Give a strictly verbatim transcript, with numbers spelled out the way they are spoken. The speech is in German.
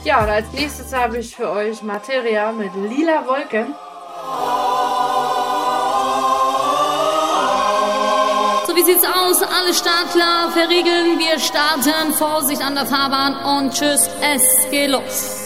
Ja, und als nächstes habe ich für euch Materia mit Lila Wolken. So, wie sieht's aus? Alle startklar, verriegeln. Wir starten. Vorsicht an der Fahrbahn und tschüss, es geht los.